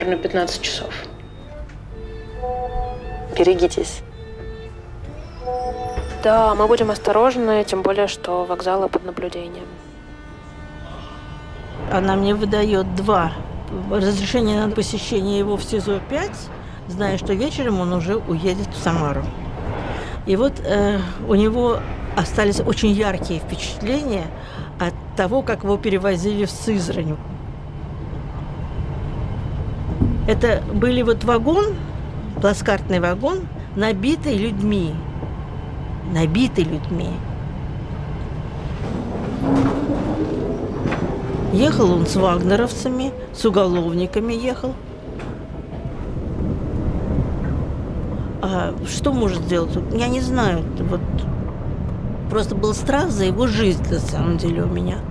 на 15 часов. Берегитесь. Да, мы будем осторожны, тем более, что вокзалы под наблюдением. Она мне выдает 2 разрешения на посещение его в СИЗО-5, зная, что вечером он уже уедет в Самару. И вот у него остались очень яркие впечатления от того, как его перевозили в Сызрань. Это были вот вагон, плацкартный вагон, набитый людьми. Набитый людьми. Ехал он с вагнеровцами, с уголовниками ехал. А что может сделать? Я не знаю. Вот просто был страх за его жизнь, на самом деле, у меня.